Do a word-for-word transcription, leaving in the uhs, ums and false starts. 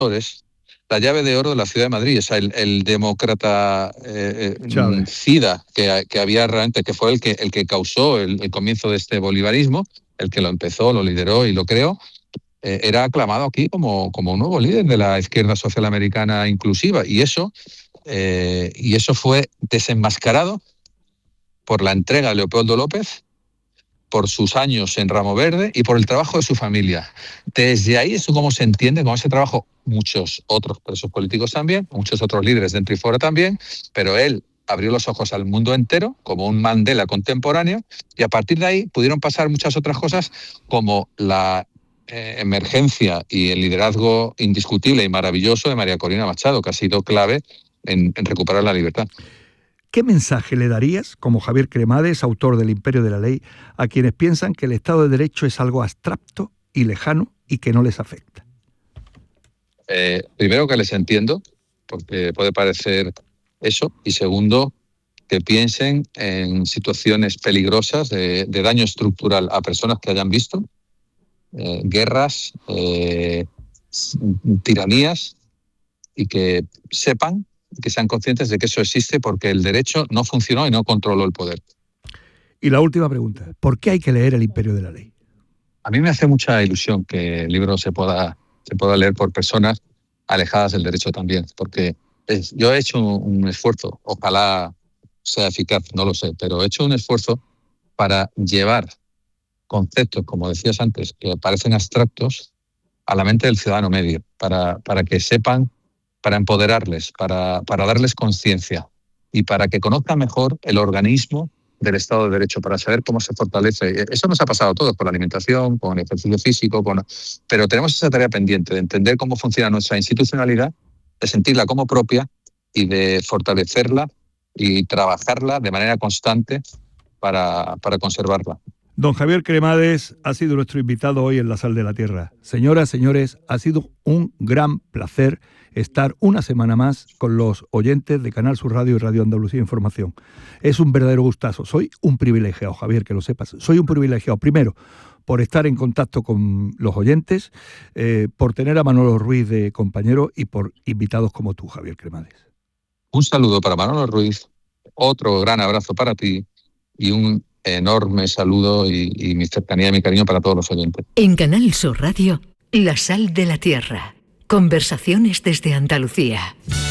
la llave de oro de la ciudad de Madrid. O sea, el, el demócrata eh, eh, Cida, que, que había realmente, que fue el que, el que causó el, el comienzo de este bolivarismo, el que lo empezó, lo lideró y lo creó, eh, era aclamado aquí como, como un nuevo líder de la izquierda social americana inclusiva. Y eso, eh, y eso fue desenmascarado por la entrega de Leopoldo López, por sus años en Ramo Verde y por el trabajo de su familia. Desde ahí, eso cómo se entiende, con ese trabajo, muchos otros presos políticos también, muchos otros líderes dentro y fuera también, pero él abrió los ojos al mundo entero como un Mandela contemporáneo, y a partir de ahí pudieron pasar muchas otras cosas, como la eh, emergencia y el liderazgo indiscutible y maravilloso de María Corina Machado, que ha sido clave en, en recuperar la libertad. ¿Qué mensaje le darías, como Javier Cremades, autor del Imperio de la Ley, a quienes piensan que el Estado de Derecho es algo abstracto y lejano y que no les afecta? Eh, primero, que les entiendo, porque puede parecer eso, y segundo, que piensen en situaciones peligrosas de, de daño estructural a personas que hayan visto eh, guerras, eh, tiranías, y que sepan, que sean conscientes de que eso existe, porque el derecho no funcionó y no controló el poder. Y la última pregunta, ¿por qué hay que leer El Imperio de la Ley? A mí me hace mucha ilusión que el libro se pueda, se pueda leer por personas alejadas del derecho también, porque es, yo he hecho un, un esfuerzo, ojalá sea eficaz, no lo sé, pero he hecho un esfuerzo para llevar conceptos, como decías antes, que parecen abstractos, a la mente del ciudadano medio, para, para que sepan, para empoderarles, para, para darles conciencia y para que conozcan mejor el organismo del Estado de Derecho, para saber cómo se fortalece. Eso nos ha pasado a todos, con la alimentación, con el ejercicio físico, con... pero tenemos esa tarea pendiente de entender cómo funciona nuestra institucionalidad, de sentirla como propia y de fortalecerla y trabajarla de manera constante para, para conservarla. Don Javier Cremades ha sido nuestro invitado hoy en La Sal de la Tierra. Señoras, señores, ha sido un gran placer estar una semana más con los oyentes de Canal Sur Radio y Radio Andalucía Información. Es un verdadero gustazo. Soy un privilegiado, Javier, que lo sepas. Soy un privilegiado, primero, por estar en contacto con los oyentes, eh, por tener a Manolo Ruiz de compañero y por invitados como tú, Javier Cremades. Un saludo para Manolo Ruiz, otro gran abrazo para ti y un enorme saludo y, y mi cercanía y mi cariño para todos los oyentes. En Canal Sur Radio, La Sal de la Tierra. Conversaciones desde Andalucía.